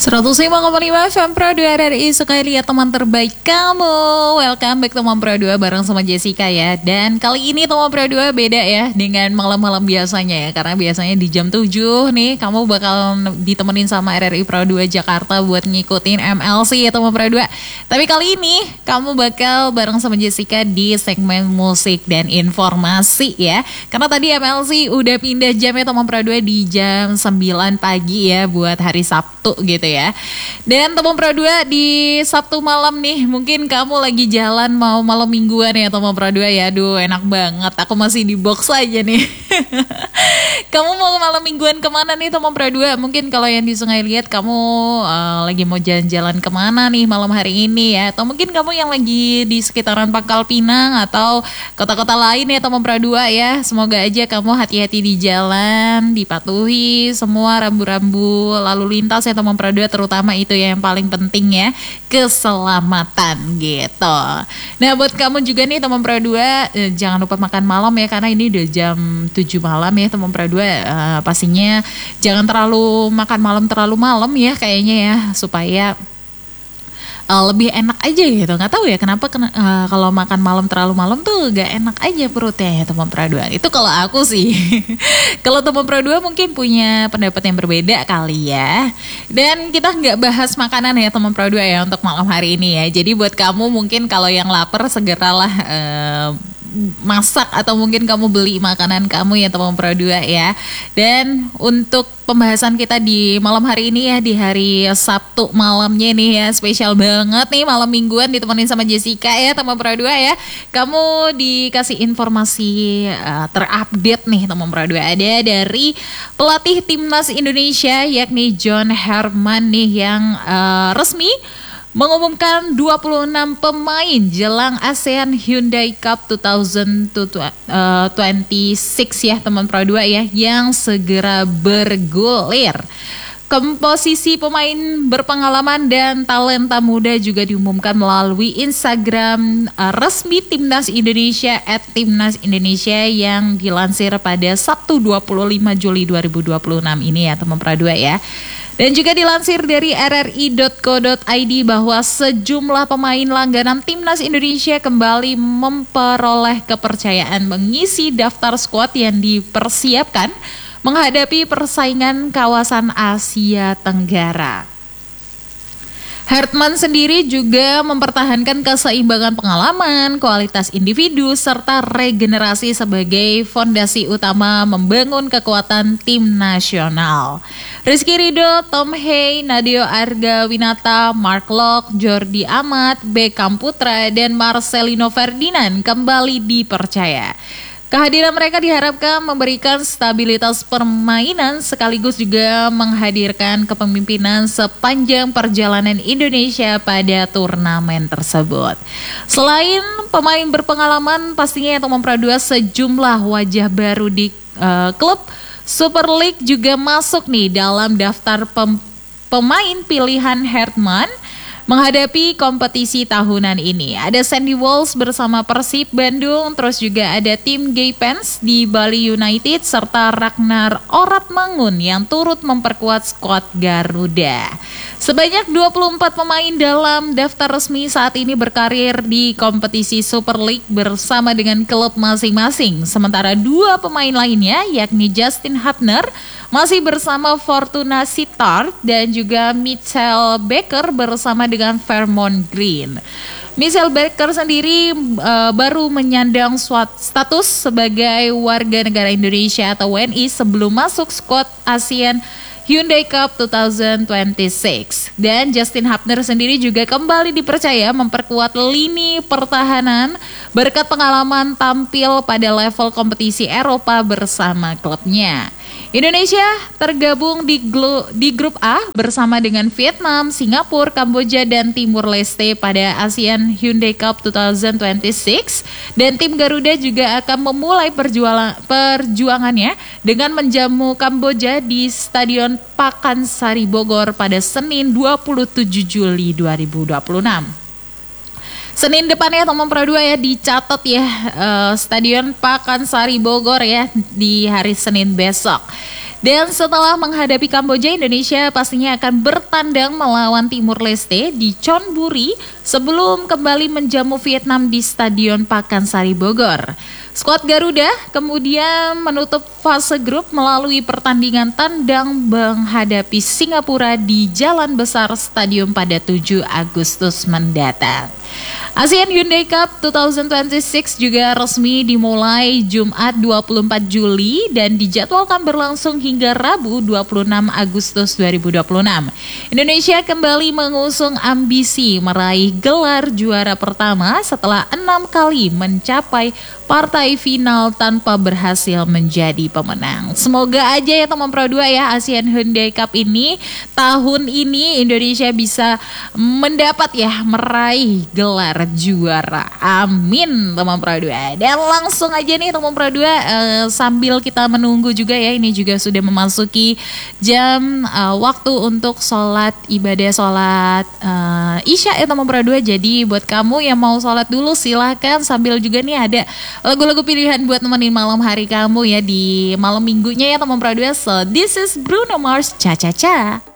105,5 FM Pro 2 RRI Suka lihat teman terbaik kamu. Welcome back teman Pro 2 bareng sama Jessica ya. Dan kali ini teman Pro 2 beda ya dengan malam-malam biasanya ya. Karena biasanya di jam 7 nih kamu bakal ditemenin sama RRI Pro 2 Jakarta buat ngikutin MLC ya teman Pro 2. Tapi kali ini kamu bakal bareng sama Jessica di segmen musik dan informasi ya. Karena tadi MLC udah pindah jam ya teman Pro 2 di jam 9 pagi ya buat hari Sabtu gitu ya. Dan teman Pro 2 di Sabtu malam nih, mungkin kamu lagi jalan mau malam mingguan ya teman Pro 2 ya. Aduh enak banget, aku masih di box aja nih. Kamu mau malam mingguan kemana nih teman Pro 2? Mungkin kalau yang di Sungai Liat kamu lagi mau jalan-jalan kemana nih malam hari ini ya. Atau mungkin kamu yang lagi di sekitaran Pangkal Pinang atau kota-kota lain ya teman Pro 2 ya. Semoga aja kamu hati-hati di jalan, dipatuhi semua rambu-rambu lalu lintas ya teman Pro 2, terutama itu ya yang paling penting ya, keselamatan gitu. Nah buat kamu juga nih teman Pro 2, jangan lupa makan malam ya, karena ini udah jam 7 malam ya teman Pro 2. Pastinya jangan terlalu makan malam terlalu malam ya kayaknya ya, supaya lebih enak aja gitu. Nggak tahu ya kenapa kalau makan malam terlalu malam tuh gak enak aja perutnya ya teman Pro 2. Itu kalau aku sih. Kalau teman Pro 2 mungkin punya pendapat yang berbeda kali ya. Dan kita nggak bahas makanan ya teman Pro 2 ya untuk malam hari ini ya. Jadi buat kamu mungkin kalau yang lapar segeralah masak atau mungkin kamu beli makanan kamu ya teman Pro 2 ya. Dan untuk pembahasan kita di malam hari ini ya, di hari Sabtu malamnya nih ya, spesial banget nih malam mingguan ditemenin sama Jessica ya teman Pro 2 ya. Kamu dikasih informasi terupdate nih teman Pro 2, ada dari pelatih timnas Indonesia yakni John Herman nih yang resmi mengumumkan 26 pemain jelang ASEAN Hyundai Cup 2026 ya teman Pro 2 ya, yang segera bergulir. Komposisi pemain berpengalaman dan talenta muda juga diumumkan melalui Instagram resmi Timnas Indonesia @timnasindonesia yang dilansir pada Sabtu 25 Juli 2026 ini ya teman Pro 2 ya. Dan juga dilansir dari rri.co.id bahwa sejumlah pemain langganan Timnas Indonesia kembali memperoleh kepercayaan mengisi daftar skuad yang dipersiapkan menghadapi persaingan kawasan Asia Tenggara. Herman sendiri juga mempertahankan keseimbangan pengalaman, kualitas individu, serta regenerasi sebagai fondasi utama membangun kekuatan tim nasional. Rizky Ridho, Tom Hey, Nadeo Arga Winata, Mark Locke, Jordi Amat, Beckham Putra, dan Marcelino Ferdinand kembali dipercaya. Kehadiran mereka diharapkan memberikan stabilitas permainan sekaligus juga menghadirkan kepemimpinan sepanjang perjalanan Indonesia pada turnamen tersebut. Selain pemain berpengalaman, pastinya teman Pro 2 sejumlah wajah baru di klub Super League juga masuk nih dalam daftar pemain pilihan Herman menghadapi kompetisi tahunan ini. Ada Sandy Walsh bersama Persib Bandung, terus juga ada tim Gaypens di Bali United, serta Ragnar Oratmangun yang turut memperkuat skuad Garuda. Sebanyak 24 pemain dalam daftar resmi saat ini berkarir di kompetisi Super League bersama dengan klub masing-masing. Sementara 2 pemain lainnya yakni Justin Hubner masih bersama Fortuna Sittard dan juga Mitchell Baker bersama dengan Fairmont Green. Mitchell Baker sendiri baru menyandang status sebagai warga negara Indonesia atau WNI sebelum masuk skuad ASEAN Hyundai Cup 2026. Dan Justin Hubner sendiri juga kembali dipercaya memperkuat lini pertahanan berkat pengalaman tampil pada level kompetisi Eropa bersama klubnya. Indonesia tergabung di grup A bersama dengan Vietnam, Singapura, Kamboja, dan Timur Leste pada ASEAN Hyundai Cup 2026. Dan tim Garuda juga akan memulai perjuangannya dengan menjamu Kamboja di Stadion Pakansari Bogor pada Senin 27 Juli 2026. Senin depan ya teman Pro 2 ya, dicatat ya Stadion Pakansari Bogor ya di hari Senin besok. Dan setelah menghadapi Kamboja, Indonesia pastinya akan bertandang melawan Timur Leste di Chonburi sebelum kembali menjamu Vietnam di Stadion Pakansari Bogor. Skuad Garuda kemudian menutup fase grup melalui pertandingan tandang menghadapi Singapura di Jalan Besar Stadium pada 7 Agustus mendatang. ASEAN Hyundai Cup 2026 juga resmi dimulai Jumat 24 Juli dan dijadwalkan berlangsung hingga Rabu 26 Agustus 2026. Indonesia kembali mengusung ambisi meraih gelar juara pertama setelah 6 kali mencapai partai final tanpa berhasil menjadi pemenang. Semoga aja ya teman Pro 2 ya, ASEAN Hyundai Cup ini tahun ini Indonesia bisa mendapat ya meraih gelar juara. Amin teman Pro 2. Dan langsung aja nih teman Pro 2 sambil kita menunggu juga ya, ini juga sudah memasuki jam waktu untuk sholat ibadah sholat Isya ya teman Pro 2. Jadi buat kamu yang mau sholat dulu silahkan, sambil juga nih ada lagu-lagu pilihan buat nemenin malam hari kamu ya di malam minggunya ya teman Pro 2. So this is Bruno Mars, Cha Cha Cha.